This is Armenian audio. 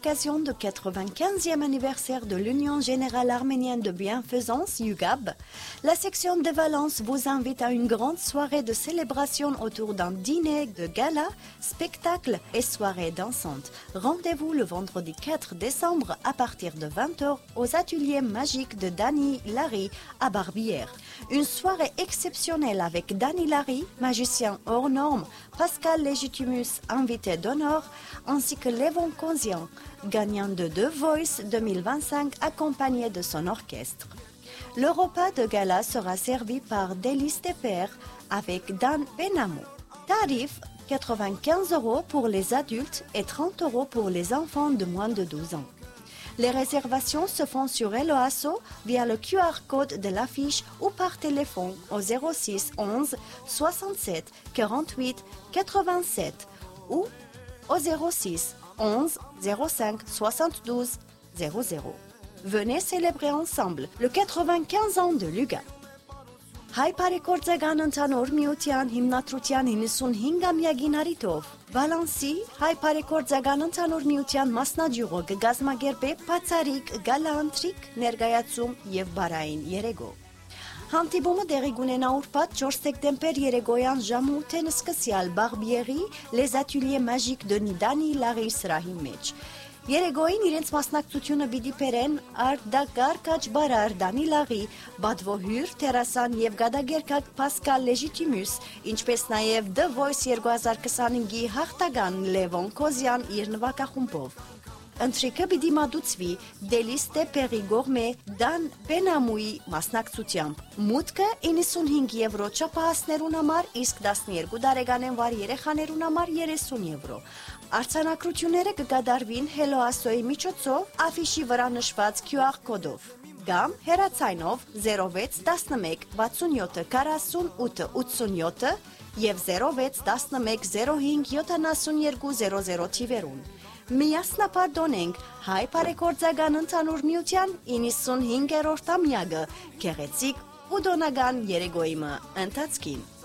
l'occasion du 95e anniversaire de l'Union Générale Arménienne de Bienfaisance, UGAB, la section de Valence vous invite à une grande soirée de célébration autour d'un dîner de gala, spectacles et soirées dansantes. Rendez-vous le vendredi 4 décembre à partir de 20h aux ateliers magiques de Dany Larry à Barbière. Une soirée exceptionnelle avec Dany Larry, magicien hors norme, Pascal Légitimus, invité d'honneur, ainsi que Lévon Konzian, gagnant de The Voice 2025 accompagné de son orchestre. Le repas de gala sera servi par Délice des Pères avec Dan Benamou. Tarif 95 € pour les adultes et 30 € pour les enfants de moins de 12 ans. Les réservations se font sur Helloasso via le QR code de l'affiche ou par téléphone au 06 11 67 48 87 ou au 06 11 05 72 00. Venez célébrer ensemble le 95 ans de l'UGA. Հայ Պարեկորձեգան ընդհանուր միության հիմնադրության 95-ամյակին առիթով Վալանսի Հայ Պարեկորձեգան ընդհանուր միության մասնաճյուղը կգազմագերբի բացառիկ գալանտրիկ ներկայացում եւ բարային երեգո։ Հանդիպումը տեղի կունենա ուրբաթ 4 սեպտեմբեր երեկոյան ժամը 8-ին սկսյալ Բարբիերի Les Ateliers Magiques de Dany Larry սրահի մեջ։ Երեգոյին իրենց մասնակցությունը պիտի բերեն Արդակար Կաչբարար Դանի Լաղի, Բադվոհյուր Տերասան եւ Գադագերկակ Պասկալ Լեժիտիմյուս, ինչպես նաեւ The Voice 2025-ի հաղթական Լևոն Կոզյան իր նվագախումբով։ Ընթրիքը պիտի մատուցվի Délice des Pères Gourmet Դան Բենամուի մասնակցությամբ։ Մուտքը 95 € չափահասներուն համար, իսկ 12 տարեկանեն վար երեխաներուն համար 30 €։ Արձանագրությունները կկատարվին Helloasso-ի միջոցով աֆիշի վրա նշված QR կոդով կամ հեռացայնով 06 11 67 48 87 եւ 06 11 05 72 00 թիվերուն։ Միասնապար դոնենք Հայ Պարեկորձեգան ընդհանուր միության 95-րդ ամյակը գեղեցիկ ու դոնական երեգոյի ընթացքին։